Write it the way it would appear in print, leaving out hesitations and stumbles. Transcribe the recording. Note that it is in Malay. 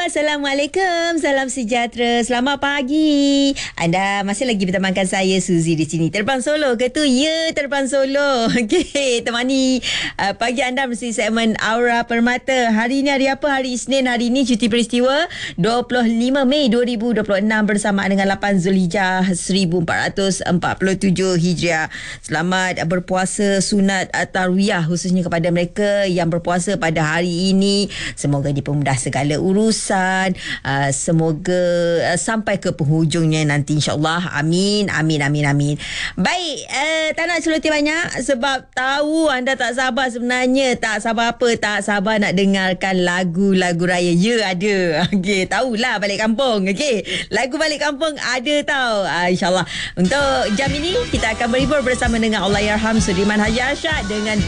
Assalamualaikum, salam sejahtera, selamat pagi. Anda masih lagi bertemankan saya Suzy di sini. Terbang solo ke tu? Ya, terbang solo. Okey, temani pagi anda mesti segmen Aura Permata. Hari ini hari apa? Hari Isnin. Hari ini cuti peristiwa 25 Mei 2026 bersamaan dengan 8 Zulhijjah 1447 Hijriah. Selamat berpuasa sunat Tarwiyah khususnya kepada mereka yang berpuasa pada hari ini. Semoga dipermudah segala urusan. Semoga sampai ke penghujungnya nanti, insyaAllah. Amin, amin, amin, amin. Baik, tak nak celoteh banyak sebab tahu anda tak sabar sebenarnya. Tak sabar apa? Tak sabar nak dengarkan lagu-lagu raya. Ya, ada. Okey, tahulah balik kampung. Okey, lagu balik kampung ada tau. InsyaAllah. Untuk jam ini kita akan berhibur bersama dengan Allahyarham Sudirman Haji Arsyad dengan